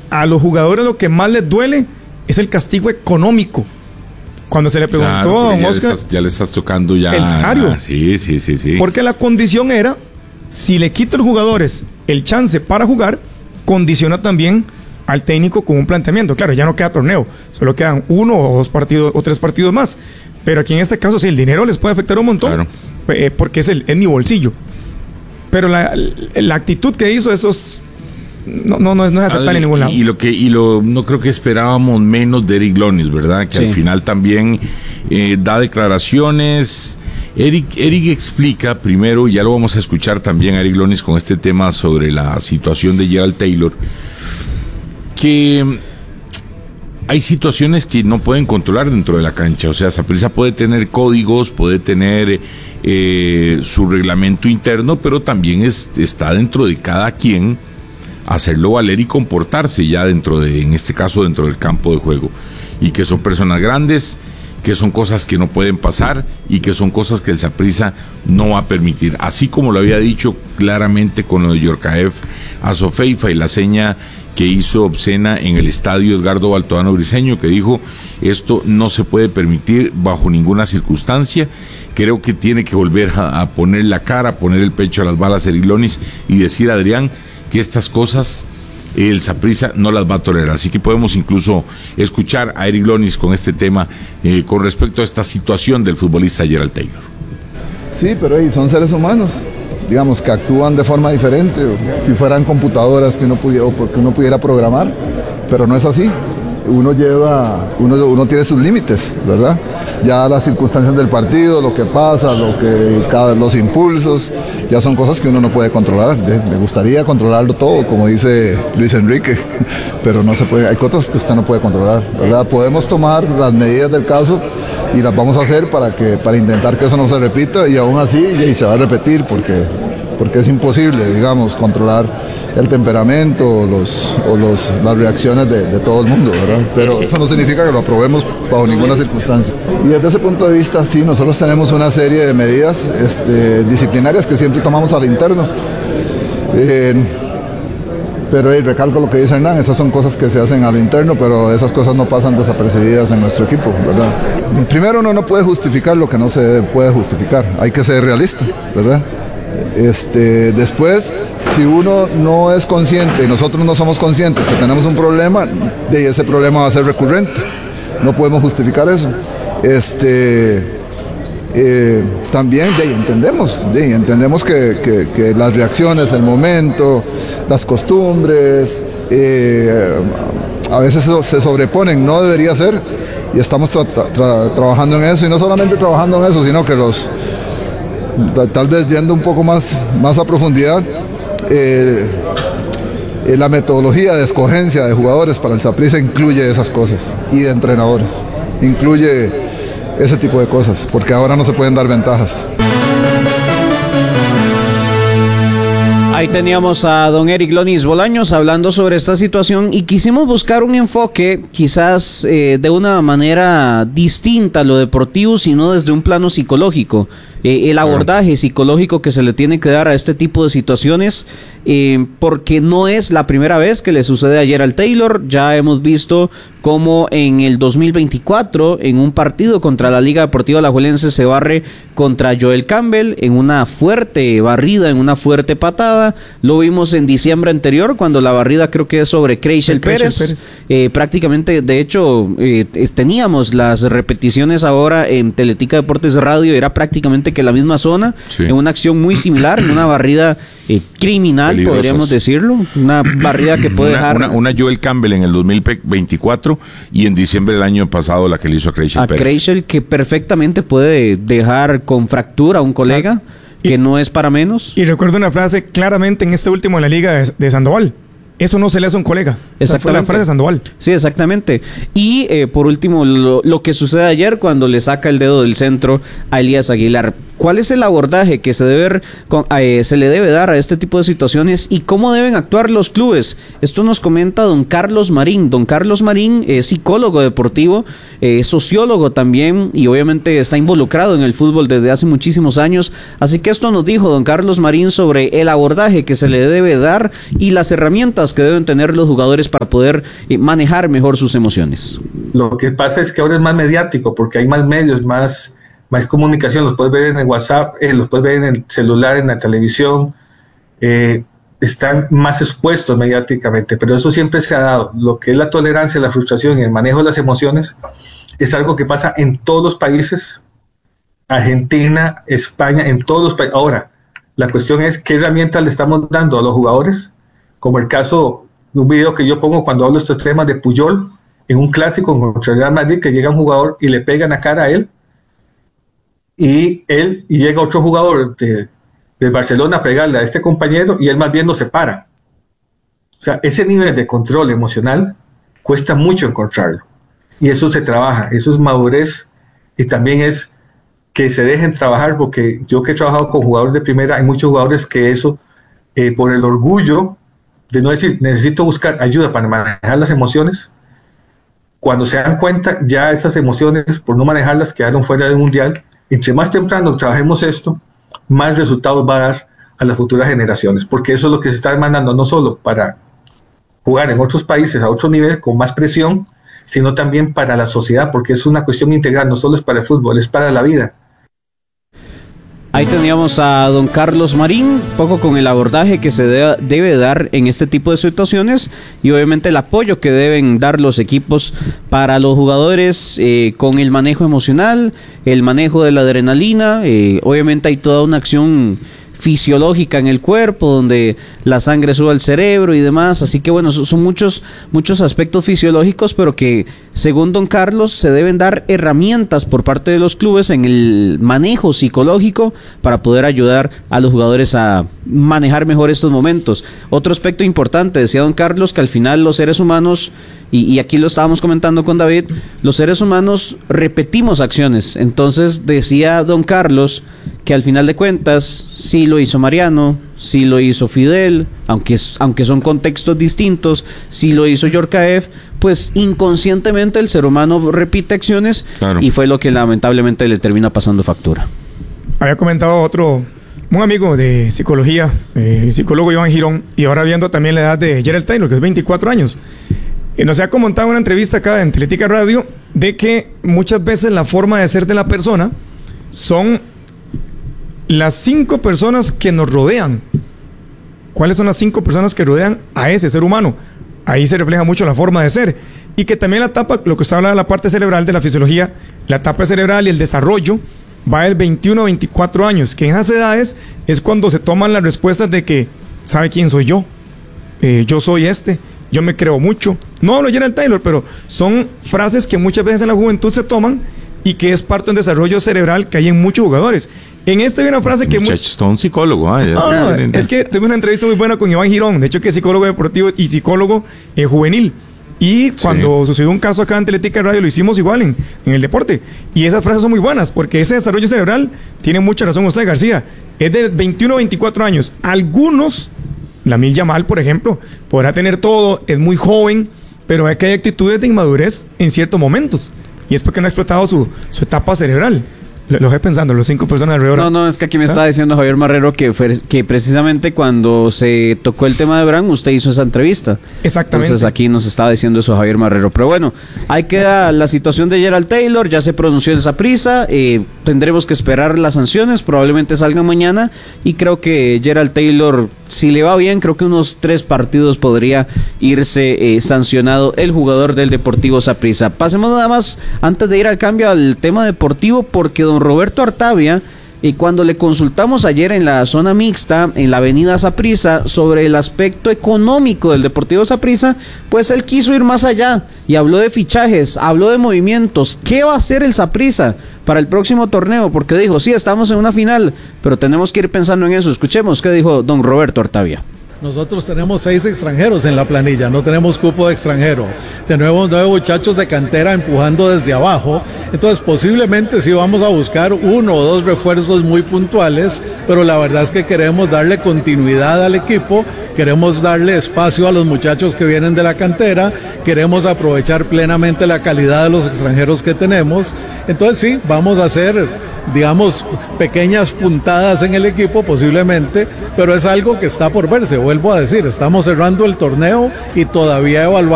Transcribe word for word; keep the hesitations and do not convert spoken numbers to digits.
a los jugadores lo que más les duele es el castigo económico. Cuando se le preguntó claro, a don ya Oscar, le estás, ya le estás tocando ya el salario. Sí, sí, sí, sí. Porque la condición era, si le quita a los jugadores el chance para jugar, condiciona también al técnico con un planteamiento. Claro, ya no queda torneo, solo quedan uno o dos partidos o tres partidos más. Pero aquí en este caso sí, el dinero les puede afectar un montón, claro. eh, porque es, el, es mi bolsillo. Pero la, la actitud que hizo esos no, no, no es, no es aceptable en ningún lado. Y lo que y lo no creo que esperábamos menos de Eric Lonis, ¿verdad? Que sí. Al final también eh, da declaraciones. Eric, Eric explica primero, ya lo vamos a escuchar también a Eric Lonis con este tema sobre la situación de Gerald Taylor, que hay situaciones que no pueden controlar dentro de la cancha. O sea, Saprissa puede tener códigos, puede tener eh, su reglamento interno, pero también es, está dentro de cada quien hacerlo valer y comportarse ya dentro de, en este caso, dentro del campo de juego. Y que son personas grandes, que son cosas que no pueden pasar y que son cosas que el Saprissa no va a permitir. Así como lo había dicho claramente con lo de Yorkaev a Sofeifa y la seña que hizo obscena en el estadio Edgardo Baltodano Briceño, que dijo, esto no se puede permitir bajo ninguna circunstancia. Creo que tiene que volver a, a poner la cara, a poner el pecho a las balas Eric Lonis y decir a Adrián que estas cosas el Saprissa no las va a tolerar. Así que podemos incluso escuchar a Eric Lonis con este tema eh, con respecto a esta situación del futbolista Gerald Taylor. Sí, pero hey, son seres humanos, digamos, que actúan de forma diferente. Si fueran computadoras que uno pudiera, o porque uno pudiera programar, pero no es así. Uno lleva, uno, uno tiene sus límites, ¿verdad? Ya las circunstancias del partido, lo que pasa, lo que cada, los impulsos, ya son cosas que uno no puede controlar. Me gustaría controlarlo todo, como dice Luis Enrique, pero no se puede. Hay cosas que usted no puede controlar, ¿verdad? Podemos tomar las medidas del caso y las vamos a hacer para que, para intentar que eso no se repita, y aún así y se va a repetir porque, porque es imposible, digamos, controlar el temperamento o, los, o los, las reacciones de, de todo el mundo, ¿verdad? Pero eso no significa que lo aprobemos bajo ninguna circunstancia. Y desde ese punto de vista, sí, nosotros tenemos una serie de medidas este, disciplinarias que siempre tomamos al interno. Eh, pero hey, recalco lo que dice Hernán, esas son cosas que se hacen a lo interno, pero esas cosas no pasan desapercibidas en nuestro equipo, ¿verdad? Primero, uno no puede justificar lo que no se puede justificar, hay que ser realista, ¿verdad? Este, después, si uno no es consciente y nosotros no somos conscientes que tenemos un problema, de ese problema va a ser recurrente. No podemos justificar eso. Este, eh, también de, entendemos, de, entendemos que, que, que las reacciones, el momento, las costumbres, eh, a veces se sobreponen, no debería ser, y estamos tra tra trabajando en eso, y no solamente trabajando en eso, sino que los tal vez yendo un poco más, más a profundidad, eh, eh, la metodología de escogencia de jugadores para el Saprissa incluye esas cosas, y de entrenadores, incluye ese tipo de cosas, porque ahora no se pueden dar ventajas. Ahí teníamos a don Eric Lonis Bolaños hablando sobre esta situación y quisimos buscar un enfoque quizás eh, de una manera distinta a lo deportivo, sino desde un plano psicológico. Eh, el abordaje psicológico que se le tiene que dar a este tipo de situaciones, eh, porque no es la primera vez que le sucede a Gerald Taylor. Ya hemos visto cómo en el dos mil veinticuatro, en un partido contra la Liga Deportiva Alajuelense, se barre contra Joel Campbell en una fuerte barrida, en una fuerte patada. Lo vimos en diciembre anterior, cuando la barrida creo que es sobre Kreisel Pérez. Pérez. Eh, prácticamente, de hecho, eh, teníamos las repeticiones ahora en Teletica Deportes Radio, era prácticamente que la misma zona, sí, en una acción muy similar, en una barrida eh, criminal, peligrosas, podríamos decirlo, una barrida que puede una, dejar... Una, una Joel Campbell en el dos mil veinticuatro y en diciembre del año pasado la que le hizo a Kreisel Pérez. A Kreisel, que perfectamente puede dejar con fractura a un colega, ah, que y, no es para menos. Y recuerdo una frase claramente en este último en la Liga de, de Sandoval: eso no se le hace a un colega. Exactamente. O sea, fue la frase de Sandoval. Sí, exactamente. Y eh, por último, lo, lo que sucede ayer cuando le saca el dedo del centro a Elías Aguilar. ¿Cuál es el abordaje que se, debe, eh, se le debe dar a este tipo de situaciones y cómo deben actuar los clubes? Esto nos comenta don Carlos Marín. Don Carlos Marín es psicólogo deportivo, eh, sociólogo también y obviamente está involucrado en el fútbol desde hace muchísimos años. Así que esto nos dijo don Carlos Marín sobre el abordaje que se le debe dar y las herramientas que deben tener los jugadores para poder eh, manejar mejor sus emociones. Lo que pasa es que ahora es más mediático porque hay más medios, más, más comunicación, los puedes ver en el WhatsApp, eh, los puedes ver en el celular, en la televisión, eh, están más expuestos mediáticamente, pero eso siempre se ha dado. Lo que es la tolerancia, la frustración y el manejo de las emociones es algo que pasa en todos los países, Argentina, España, en todos los países. Ahora, la cuestión es qué herramientas le estamos dando a los jugadores, como el caso de un video que yo pongo cuando hablo de estos temas de Puyol, en un clásico contra el Real Madrid, que llega un jugador y le pega en la cara a él, y él y llega otro jugador de, de Barcelona a pegarle a este compañero, y él más bien lo separa. O sea, ese nivel de control emocional cuesta mucho encontrarlo, y eso se trabaja, eso es madurez, y también es que se dejen trabajar, porque yo que he trabajado con jugadores de primera, hay muchos jugadores que eso, eh, por el orgullo de no decir, necesito buscar ayuda para manejar las emociones, cuando se dan cuenta, ya esas emociones, por no manejarlas, quedaron fuera del mundial. Entre más temprano trabajemos esto, más resultados va a dar a las futuras generaciones, porque eso es lo que se está demandando, no solo para jugar en otros países a otro nivel, con más presión, sino también para la sociedad, porque es una cuestión integral, no solo es para el fútbol, es para la vida. Ahí teníamos a don Carlos Marín, un poco con el abordaje que se de, debe dar en este tipo de situaciones y obviamente el apoyo que deben dar los equipos para los jugadores eh, con el manejo emocional, el manejo de la adrenalina. Eh, obviamente hay toda una acción fisiológica en el cuerpo, donde la sangre sube al cerebro y demás, así que bueno, son muchos, muchos aspectos fisiológicos, pero que según don Carlos se deben dar herramientas por parte de los clubes en el manejo psicológico para poder ayudar a los jugadores a manejar mejor estos momentos. Otro aspecto importante, decía don Carlos, que al final los seres humanos, y, y aquí lo estábamos comentando con David, los seres humanos repetimos acciones, entonces decía don Carlos que al final de cuentas sí lo hizo Mariano, sí lo hizo Fidel, aunque, aunque son contextos distintos, sí lo hizo Yorkaev, pues inconscientemente el ser humano repite acciones, claro. Y fue lo que lamentablemente le termina pasando factura. Había comentado otro, un amigo de psicología, eh, el psicólogo Iván Girón, y ahora viendo también la edad de Gerald Taylor, que es veinticuatro años. Y nos ha comentado en una entrevista acá en Atlética Radio de que muchas veces la forma de ser de la persona son las cinco personas que nos rodean. ¿Cuáles son las cinco personas que rodean a ese ser humano? Ahí se refleja mucho la forma de ser. Y que también la etapa, lo que usted habla de la parte cerebral de la fisiología, la etapa cerebral y el desarrollo va del veintiuno a veinticuatro años, que en esas edades es cuando se toman las respuestas de que, ¿sabe quién soy yo? Eh, yo soy este, yo me creo mucho. No hablo de Gerald Taylor, pero son frases que muchas veces en la juventud se toman y que es parte de un desarrollo cerebral que hay en muchos jugadores. En este hay una frase que... Muchacho, muy... un psicólogo. ¿eh? No, no, es que tuve una entrevista muy buena con Iván Girón, de hecho que es psicólogo deportivo y psicólogo eh, juvenil. Y cuando sí. sucedió un caso acá en Atlética Radio, lo hicimos igual en, en el deporte. Y esas frases son muy buenas, porque ese desarrollo cerebral, tiene mucha razón usted, García, es de veintiuno a veinticuatro años. Algunos, Lamine Yamal, por ejemplo, podrá tener todo, es muy joven, pero hay que hay actitudes de inmadurez en ciertos momentos. Y es porque no ha explotado su, su etapa cerebral. Lo, lo estoy pensando, los cinco personas alrededor. No, no, es que aquí me ¿Ah? estaba diciendo Javier Marrero que, fue, que precisamente cuando se tocó el tema de Bran, usted hizo esa entrevista. Exactamente. Entonces aquí nos estaba diciendo eso Javier Marrero. Pero bueno, ahí queda la situación de Gerald Taylor, ya se pronunció en Saprissa, eh, tendremos que esperar las sanciones, probablemente salgan mañana, y creo que Gerald Taylor, si le va bien, creo que unos tres partidos podría irse eh, sancionado el jugador del Deportivo Saprissa. Pasemos nada más, antes de ir al cambio, al tema deportivo, porque don Roberto Artavia, y cuando le consultamos ayer en la zona mixta, en la avenida Saprissa, sobre el aspecto económico del Deportivo Saprissa, pues él quiso ir más allá y habló de fichajes, habló de movimientos. ¿Qué va a hacer el Saprissa para el próximo torneo? Porque dijo, sí, estamos en una final, pero tenemos que ir pensando en eso. Escuchemos qué dijo don Roberto Artavia. Nosotros tenemos seis extranjeros en la planilla, no tenemos cupo de extranjero. Tenemos nueve muchachos de cantera empujando desde abajo Entonces posiblemente sí vamos a buscar uno o dos refuerzos muy puntuales, pero la verdad es que queremos darle continuidad al equipo, queremos darle espacio a los muchachos que vienen de la cantera, queremos aprovechar plenamente la calidad de los extranjeros que tenemos. Entonces sí, vamos a hacer, digamos, pequeñas puntadas en el equipo posiblemente, pero es algo que está por verse. Vuelvo a decir, estamos cerrando el torneo y todavía evaluando